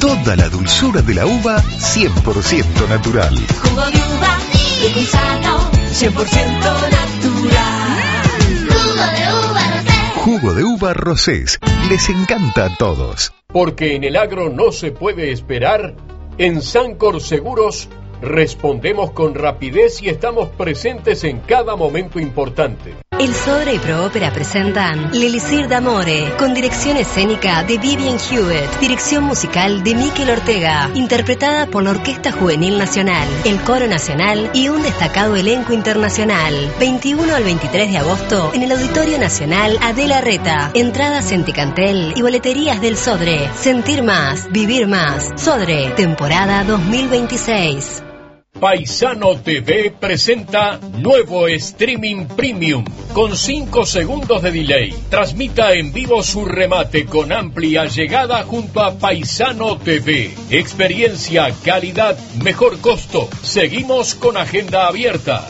Toda la dulzura de la uva 100% natural. Jugo de uva, muy sano, 100% natural. Jugo de uva Rosés. Jugo de uva Rosés. Les encanta a todos. Porque en el agro no se puede esperar, en Sancor Seguros respondemos con rapidez y estamos presentes en cada momento importante. El Sodre y Proópera presentan L'Elisir d'Amore, con dirección escénica de Vivian Hewitt, dirección musical de Mikel Ortega, interpretada por la Orquesta Juvenil Nacional, el Coro Nacional y un destacado elenco internacional. 21 al 23 de agosto en el Auditorio Nacional Adela Reta. Entradas en Ticantel y boleterías del Sodre. Sentir más, vivir más. Sodre, temporada 2026. Paisano TV presenta nuevo streaming premium con 5 segundos de delay. Transmita en vivo su remate con amplia llegada junto a Paisano TV. Experiencia, calidad, mejor costo. Seguimos con agenda abierta.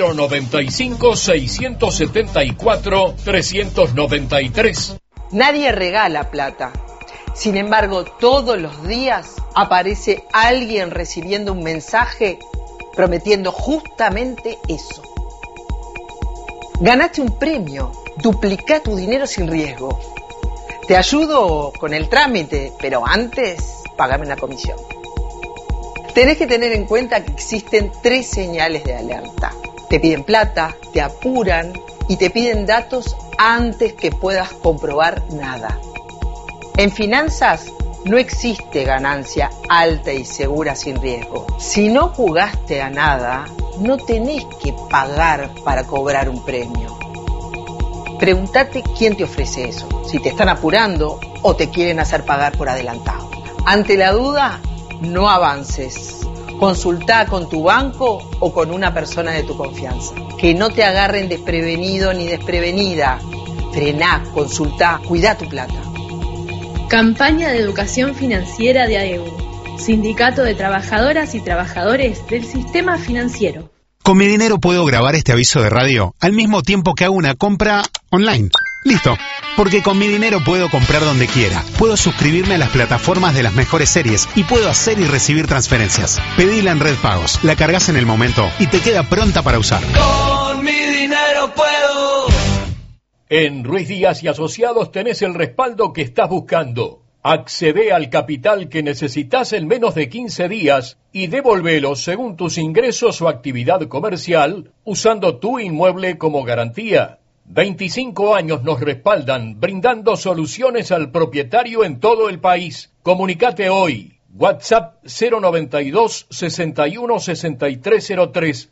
095-674-393. Nadie regala plata. Sin embargo, todos los días aparece alguien recibiendo un mensaje prometiendo justamente eso. Ganaste un premio, duplicá tu dinero sin riesgo. Te ayudo con el trámite, pero antes pagame una comisión. Tenés que tener en cuenta que existen 3 señales de alerta. Te piden plata, te apuran y te piden datos antes que puedas comprobar nada. En finanzas no existe ganancia alta y segura sin riesgo. Si no jugaste a nada, no tenés que pagar para cobrar un premio. Pregúntate quién te ofrece eso, si te están apurando o te quieren hacer pagar por adelantado. Ante la duda, no avances. Consultá con tu banco o con una persona de tu confianza. Que no te agarren desprevenido ni desprevenida. Frená, consultá, cuidá tu plata. Campaña de educación financiera de AEU, Sindicato de Trabajadoras y Trabajadores del Sistema Financiero. Con mi dinero puedo grabar este aviso de radio al mismo tiempo que hago una compra online. Listo. Porque con mi dinero puedo comprar donde quiera. Puedo suscribirme a las plataformas de las mejores series y puedo hacer y recibir transferencias. Pedila en Red Pagos, la cargas en el momento y te queda pronta para usar. Con mi dinero puedo. En Ruiz Díaz y Asociados tenés el respaldo que estás buscando. Accede al capital que necesitas en menos de 15 días y devolvelo según tus ingresos o actividad comercial usando tu inmueble como garantía. 25 años nos respaldan brindando soluciones al propietario en todo el país. Comunicate hoy. WhatsApp 092 61 6303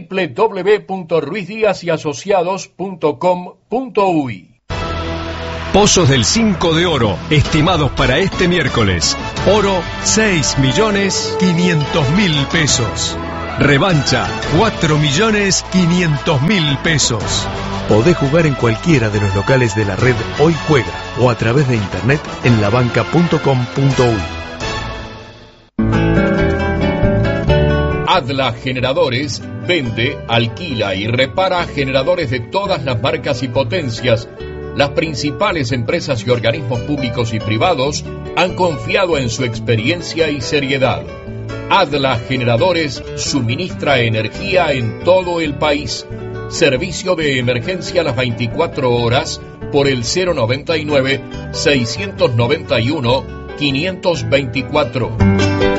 www.ruizdiasyasociados.com.uy. Pozos del 5 de oro, estimados para este miércoles. Oro, 6.500.000 pesos. Revancha, 4.500.000 pesos. Podés jugar en cualquiera de los locales de la red Hoy Juega o a través de internet en labanca.com.uy. Adla Generadores vende, alquila y repara generadores de todas las marcas y potencias. Las principales empresas y organismos públicos y privados han confiado en su experiencia y seriedad. Adla Generadores suministra energía en todo el país. Servicio de emergencia las 24 horas por el 091-691-524.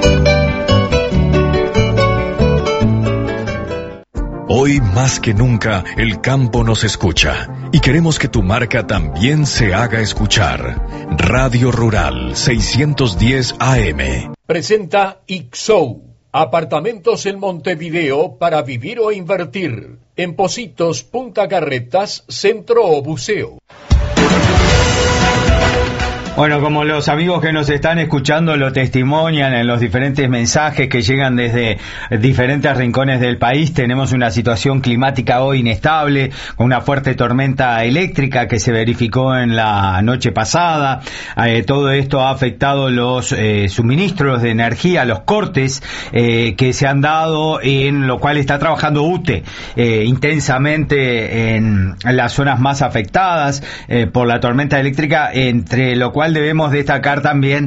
Hoy más que nunca el campo nos escucha y queremos que tu marca también se haga escuchar. Radio Rural 610 AM. Presenta Ixou, apartamentos en Montevideo para vivir o invertir. En Pocitos, Punta Carretas, Centro o Buceo. Bueno, como los amigos que nos están escuchando lo testimonian en los diferentes mensajes que llegan desde diferentes rincones del país, tenemos una situación climática hoy inestable, con una fuerte tormenta eléctrica que se verificó en la noche pasada. Todo esto ha afectado los suministros de energía, los cortes que se han dado, en lo cual está trabajando UTE intensamente en las zonas más afectadas por la tormenta eléctrica, entre lo cual cual debemos destacar también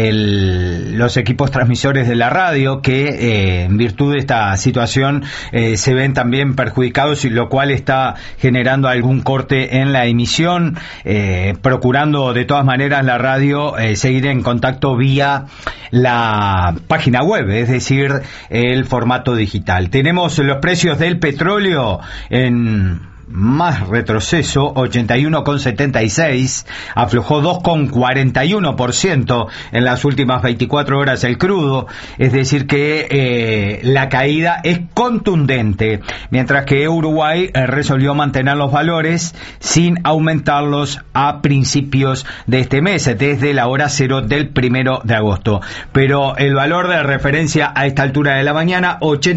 los equipos transmisores de la radio que en virtud de esta situación se ven también perjudicados, y lo cual está generando algún corte en la emisión, procurando de todas maneras la radio seguir en contacto vía la página web, es decir, el formato digital. Tenemos los precios del petróleo en más retroceso, 81,76, aflojó 2,41% en las últimas 24 horas el crudo, es decir que la caída es contundente, mientras que Uruguay resolvió mantener los valores sin aumentarlos a principios de este mes, desde la hora cero del 1 de agosto. Pero el valor de referencia a esta altura de la mañana,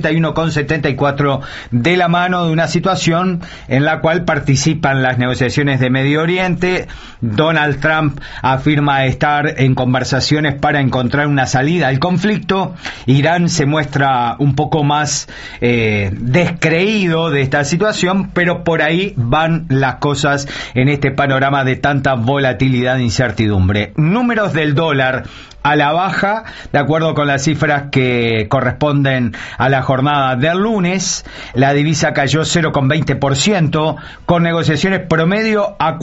81,74, de la mano de una situación en la cual participan las negociaciones de Medio Oriente. Donald Trump afirma estar en conversaciones para encontrar una salida al conflicto. Irán se muestra un poco más descreído de esta situación, pero por ahí van las cosas en este panorama de tanta volatilidad e incertidumbre. Números del dólar a la baja, de acuerdo con las cifras que corresponden a la jornada del lunes. La divisa cayó 0,20%, con negociaciones promedio a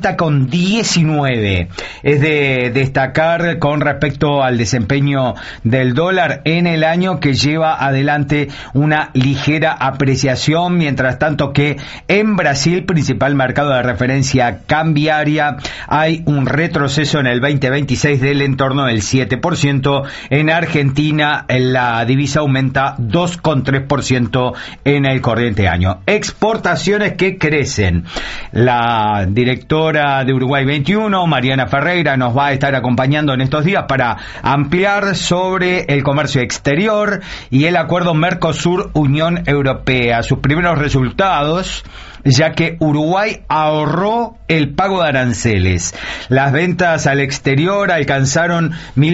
40,19. Es de destacar con respecto al desempeño del dólar en el año, que lleva adelante una ligera apreciación, mientras tanto que en Brasil, principal mercado de referencia cambiaria, hay un retroceso en el 2026 del entorno del 7%. En Argentina la divisa aumenta 2,3% en el corriente año. Exportaciones que crecen. La directora de Uruguay 21, Mariana Ferreira, nos va a estar acompañando en estos días para ampliar sobre el comercio exterior y el acuerdo Mercosur-Unión Europea, sus primeros resultados, ya que Uruguay ahorró el pago de aranceles. Las ventas al exterior alcanzaron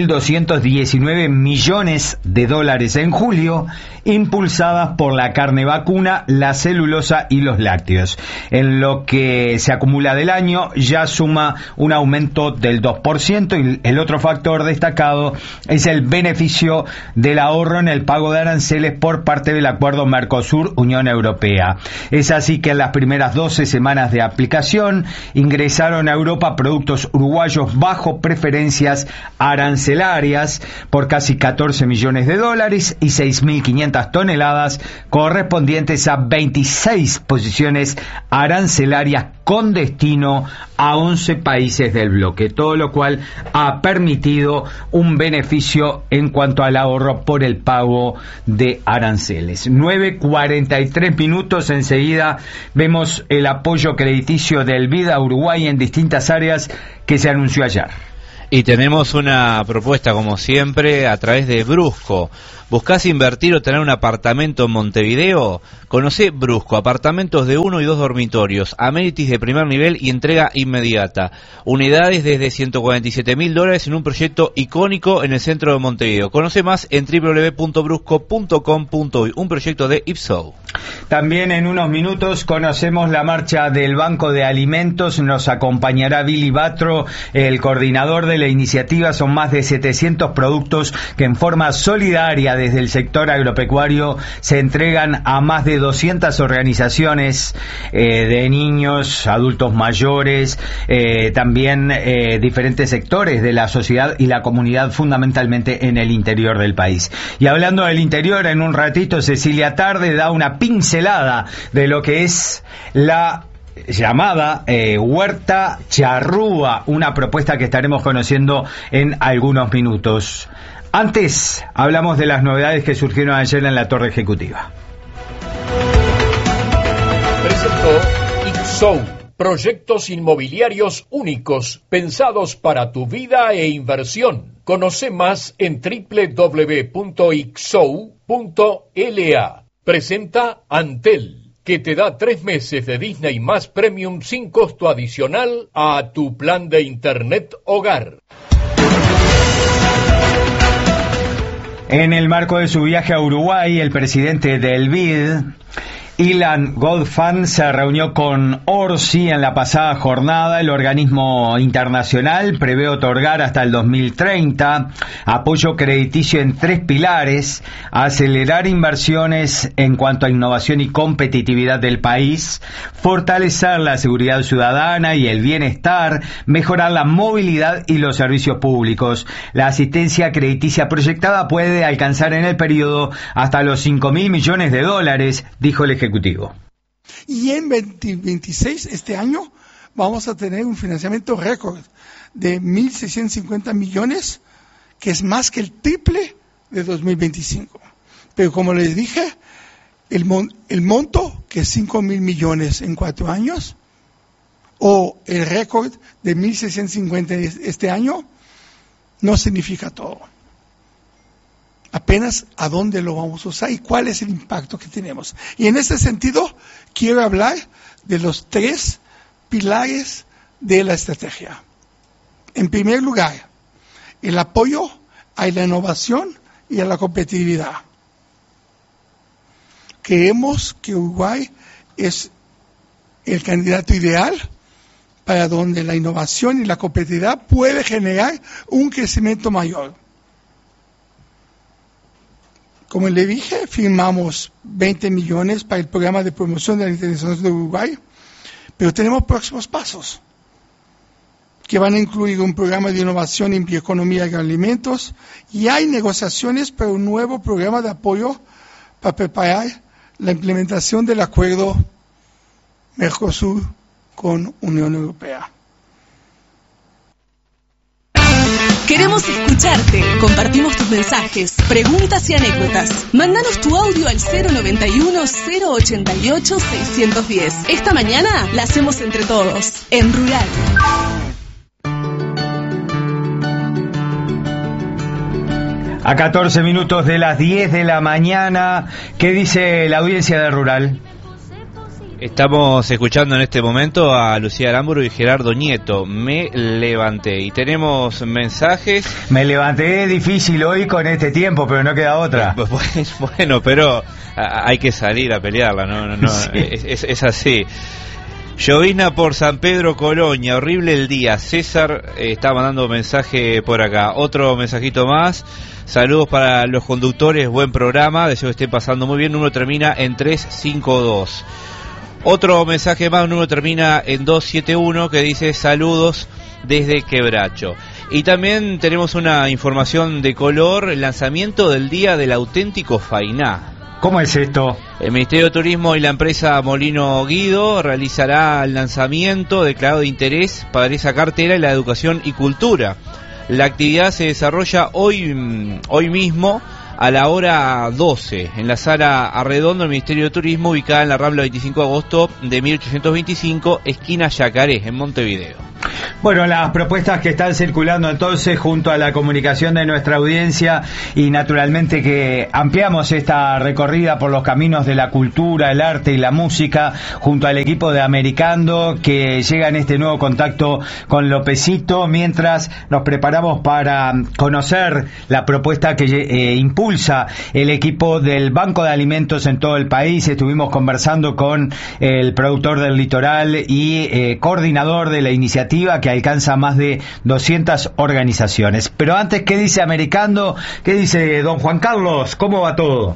1.219 millones de dólares en julio, impulsadas por la carne vacuna, la celulosa y los lácteos. En lo que se acumula del año ya suma un aumento del 2%, y el otro factor destacado es el beneficio del ahorro en el pago de aranceles por parte del acuerdo Mercosur-Unión Europea. Es así que en las primeras 12 semanas de aplicación ingresaron a Europa productos uruguayos bajo preferencias arancelarias por casi 14 millones de dólares y 6.500 toneladas, correspondientes a 26 posiciones arancelarias con destino a 11 países del bloque, todo lo cual ha permitido un beneficio en cuanto al ahorro por el pago de aranceles. 9:43 minutos, enseguida vemos el apoyo crediticio del BID a Uruguay en distintas áreas que se anunció ayer. Y tenemos una propuesta, como siempre, a través de Brusco. ¿Buscás invertir o tener un apartamento en Montevideo? Conocé Brusco, apartamentos de 1 y 2 dormitorios, amenities de primer nivel y entrega inmediata. Unidades desde $147.000 en un proyecto icónico en el centro de Montevideo. Conoce más en www.brusco.com.uy, un proyecto de Ipso. También en unos minutos conocemos la marcha del Banco de Alimentos. Nos acompañará Billy Batro, el coordinador de la iniciativa. Son más de 700 productos que en forma solidaria desde el sector agropecuario se entregan a más de 200 organizaciones de niños, adultos mayores, también diferentes sectores de la sociedad y la comunidad, fundamentalmente en el interior del país. Y hablando del interior, en un ratito Cecilia Tarde da una pincelada de lo que es la llamada Huerta Charrúa, una propuesta que estaremos conociendo en algunos minutos. Antes, hablamos de las novedades que surgieron ayer en la Torre Ejecutiva. Presentó Ipso, proyectos inmobiliarios únicos, pensados para tu vida e inversión. Conoce más en www.ixou.la. Presenta Antel, que te da 3 meses de Disney más Premium sin costo adicional a tu plan de Internet Hogar. En el marco de su viaje a Uruguay, el presidente del BID Ilan Goldfan se reunió con Orsi en la pasada jornada. El organismo internacional prevé otorgar hasta el 2030 apoyo crediticio en 3 pilares: acelerar inversiones en cuanto a innovación y competitividad del país, fortalecer la seguridad ciudadana y el bienestar, mejorar la movilidad y los servicios públicos. La asistencia crediticia proyectada puede alcanzar en el periodo hasta los $5.000 millones, dijo el Ejecutivo. Y en 2026, este año, vamos a tener un financiamiento récord de 1.650 millones, que es más que el triple de 2025. Pero como les dije, el monto, que es 5.000 millones en 4 años, o el récord de 1.650 este año, no significa todo. Apenas a dónde lo vamos a usar y cuál es el impacto que tenemos. Y en ese sentido, quiero hablar de los 3 pilares de la estrategia. En primer lugar, el apoyo a la innovación y a la competitividad. Creemos que Uruguay es el candidato ideal para donde la innovación y la competitividad puede generar un crecimiento mayor. Como le dije, firmamos 20 millones para el programa de promoción de la internacionalización de Uruguay, pero tenemos próximos pasos que van a incluir un programa de innovación en bioeconomía y alimentos, y hay negociaciones para un nuevo programa de apoyo para preparar la implementación del acuerdo Mercosur con Unión Europea. Queremos escucharte. Compartimos tus mensajes, preguntas y anécdotas. Mándanos tu audio al 091-088-610. Esta mañana la hacemos entre todos, en Rural. A 14 minutos de las 10 de la mañana, ¿qué dice la audiencia de Rural? Estamos escuchando en este momento a Lucía Aramburu y Gerardo Nieto. Me levanté y tenemos mensajes. Me levanté difícil hoy con este tiempo, pero no queda otra. Bueno, pero hay que salir a pelearla, no sí. es así. Llovizna por San Pedro Colonia, horrible el día. César está mandando mensaje por acá. Otro mensajito más. Saludos para los conductores, buen programa, deseo que estén pasando muy bien. Número termina en 352. Otro mensaje más, un número termina en 271, que dice saludos desde Quebracho. Y también tenemos una información de color, el lanzamiento del Día del Auténtico Fainá. ¿Cómo es esto? El Ministerio de Turismo y la empresa Molino Guido realizará el lanzamiento declarado de interés para esa cartera en la educación y cultura. La actividad se desarrolla hoy mismo a la hora 12, en la sala Arredondo del Ministerio de Turismo, ubicada en la Rambla 25 de agosto de 1825, esquina Yacaré, en Montevideo. Bueno, las propuestas que están circulando entonces junto a la comunicación de nuestra audiencia, y naturalmente que ampliamos esta recorrida por los caminos de la cultura, el arte y la música junto al equipo de Americando, que llega en este nuevo contacto con Lopecito, mientras nos preparamos para conocer la propuesta que impulsa el equipo del Banco de Alimentos en todo el país. Estuvimos conversando con el productor del Litoral y coordinador de la iniciativa, que alcanza más de 200 organizaciones. Pero antes, ¿qué dice Americando? ¿Qué dice don Juan Carlos? ¿Cómo va todo?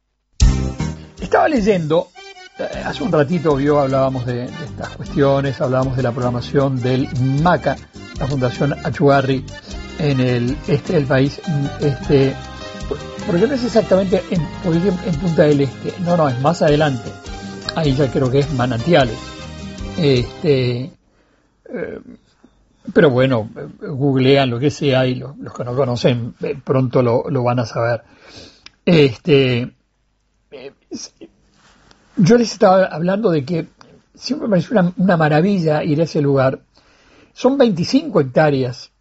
Estaba leyendo, hace un ratito hablábamos de estas cuestiones, hablábamos de la programación del MACA, la Fundación Achugarri, en el este del país, porque no es exactamente en Punta del Este, no, es más adelante, ahí ya creo que es Manantiales, pero bueno, googlean lo que sea y los que no conocen pronto lo van a saber. Yo les estaba hablando de que siempre me parece una maravilla ir a ese lugar. Son 25 hectáreas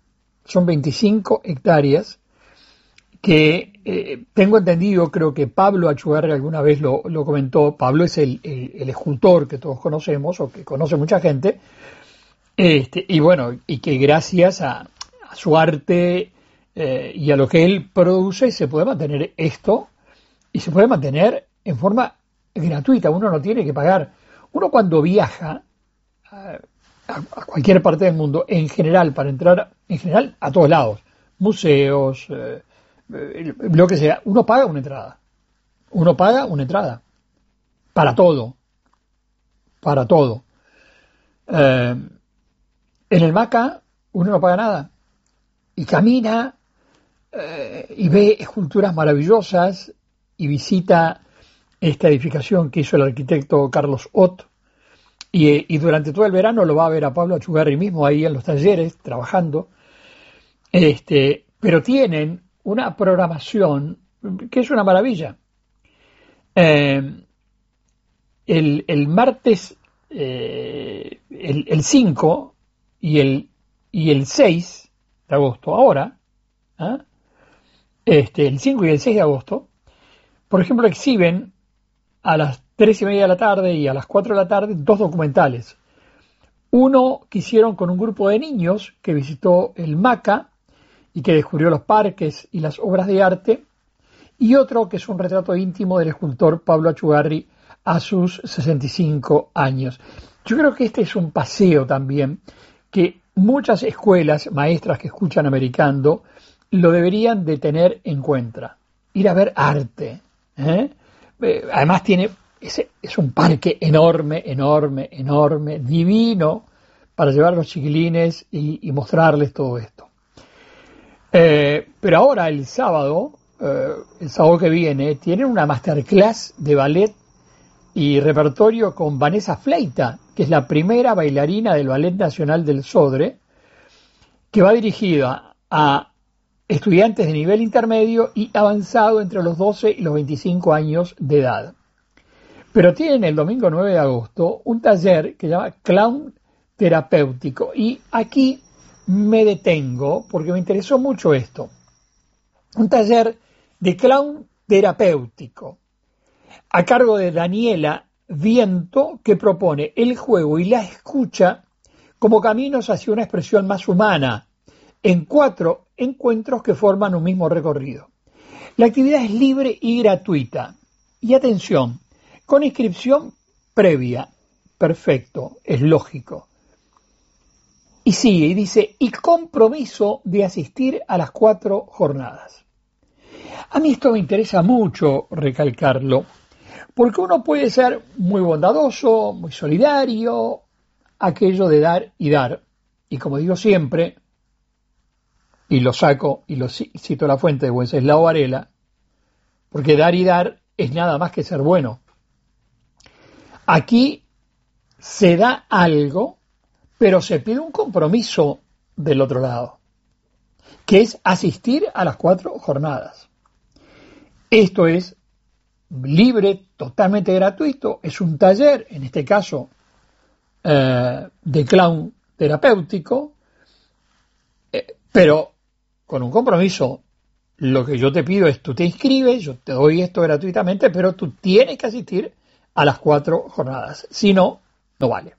que tengo entendido, creo que Pablo Achugarri alguna vez lo comentó. Pablo es el escultor que todos conocemos, o que conoce mucha gente, y bueno, y que gracias a su arte y a lo que él produce se puede mantener esto, y se puede mantener en forma gratuita, uno no tiene que pagar. Uno cuando viaja a cualquier parte del mundo, en general, para entrar, en general, a todos lados, museos, lo que sea, uno paga una entrada. Uno paga una entrada. Para todo. Para todo. En el MACA uno no paga nada. Y camina y ve esculturas maravillosas y visita esta edificación que hizo el arquitecto Carlos Ott. Y durante todo el verano lo va a ver a Pablo Achugarri mismo ahí en los talleres, trabajando. Pero tienen una programación que es una maravilla. El martes, el 5 y el 6 de agosto, ahora, el 5 y el 6 de agosto, por ejemplo, exhiben a las 3:30 de la tarde y a las 4 de la tarde 2 documentales. Uno que hicieron con un grupo de niños que visitó el MACA y que descubrió los parques y las obras de arte, y otro que es un retrato íntimo del escultor Pablo Achugarri a sus 65 años. Yo creo que este es un paseo también que muchas escuelas, maestras que escuchan Americando, lo deberían de tener en cuenta. Ir a ver arte. Además es un parque enorme, divino, para llevar a los chiquilines y mostrarles todo esto. Pero ahora el sábado que viene, tienen una masterclass de ballet y repertorio con Vanessa Fleita, que es la primera bailarina del Ballet Nacional del Sodre, que va dirigida a estudiantes de nivel intermedio y avanzado entre los 12 y los 25 años de edad. Pero tienen el domingo 9 de agosto un taller que se llama Clown Terapéutico. Y aquí me detengo porque me interesó mucho esto. Un taller de clown terapéutico a cargo de Daniela Viento, que propone el juego y la escucha como caminos hacia una expresión más humana en 4 encuentros que forman un mismo recorrido. La actividad es libre y gratuita. Y atención, con inscripción previa. Perfecto, es lógico. Y sigue y dice, y compromiso de asistir a las 4 jornadas. A mí esto me interesa mucho recalcarlo, porque uno puede ser muy bondadoso, muy solidario, aquello de dar y dar. Y como digo siempre, y lo saco y lo cito la fuente de Wenceslao Varela, porque dar y dar es nada más que ser bueno. Aquí se da algo, pero se pide un compromiso del otro lado, que es asistir a las 4 jornadas. Esto es libre, totalmente gratuito, es un taller, en este caso, de clown terapéutico, pero con un compromiso. Lo que yo te pido es, tú te inscribes, yo te doy esto gratuitamente, pero tú tienes que asistir a las 4 jornadas. Si no, no vale.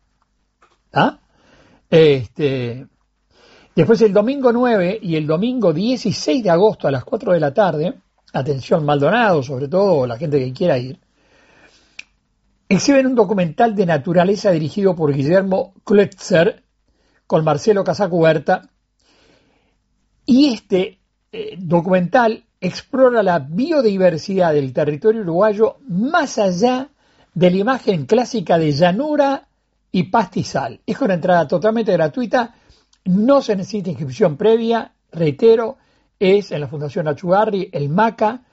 Después el domingo 9 y el domingo 16 de agosto a las 4 de la tarde, atención Maldonado, sobre todo la gente que quiera ir, exhiben un documental de naturaleza dirigido por Guillermo Klötzer con Marcelo Casacuberta, y este documental explora la biodiversidad del territorio uruguayo más allá de la imagen clásica de llanura y pastizal. Es con entrada totalmente gratuita, no se necesita inscripción previa, reitero, es en la Fundación Achugarri, el MACA,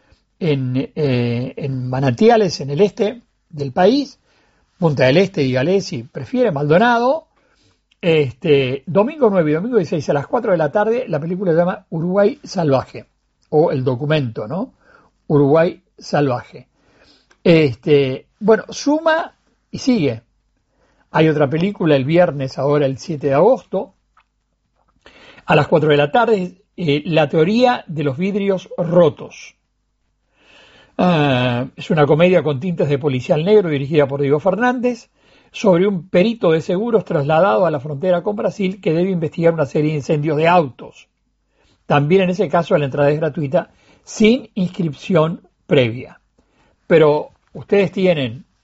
en Manantiales, en el este del país, Punta del Este, dígale si prefiere, Maldonado. Domingo 9 y domingo 16 a las 4 de la tarde, la película se llama Uruguay Salvaje, o el documento, ¿no? Uruguay Salvaje. Bueno, suma y sigue. Hay otra película el viernes, ahora el 7 de agosto, a las 4 de la tarde, La teoría de los vidrios rotos. Es una comedia con tintes de policial negro dirigida por Diego Fernández, sobre un perito de seguros trasladado a la frontera con Brasil que debe investigar una serie de incendios de autos. También en ese caso la entrada es gratuita, sin inscripción previa. Pero ustedes tienen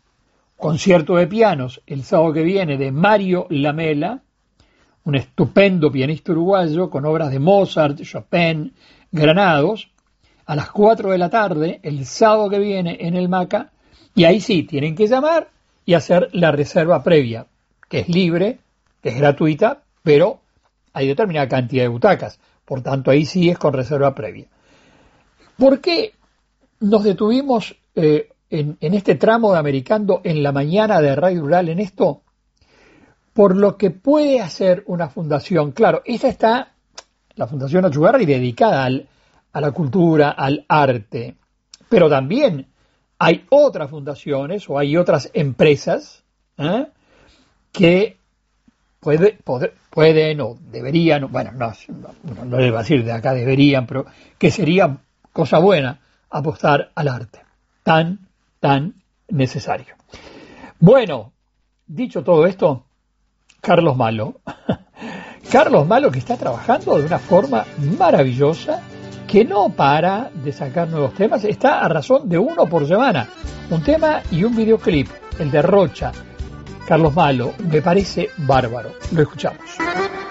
concierto de pianos el sábado que viene de Mario Lamela, un estupendo pianista uruguayo con obras de Mozart, Chopin, Granados, a las 4 de la tarde el sábado que viene en el Maca, y ahí sí tienen que llamar y hacer la reserva previa, que es libre, que es gratuita, pero hay determinada cantidad de butacas, por tanto ahí sí es con reserva previa. ¿Por qué nos detuvimos en este tramo de Americando en la mañana de Radio Rural en esto? Por lo que puede hacer una fundación. Claro, esta está, la Fundación Achugarri, dedicada a la cultura, al arte, pero también hay otras fundaciones o hay otras empresas que pueden o deberían, bueno, no les va a decir de acá deberían, pero que sería cosa buena apostar al arte, tan necesario. Bueno, dicho todo esto, Carlos Malo, que está trabajando de una forma maravillosa, que no para de sacar nuevos temas, está a razón de uno por semana, un tema y un videoclip, el de Rocha. Carlos Malo, me parece bárbaro. Lo escuchamos.